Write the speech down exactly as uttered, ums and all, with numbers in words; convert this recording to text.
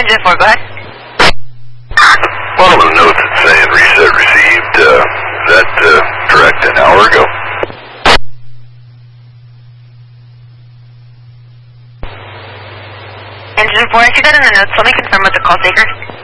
Engine four, go ahead. One of the notes that's saying reset received, uh, is that uh, correct, an hour ago? Engine four, I see that in the notes. Let me confirm with the call taker.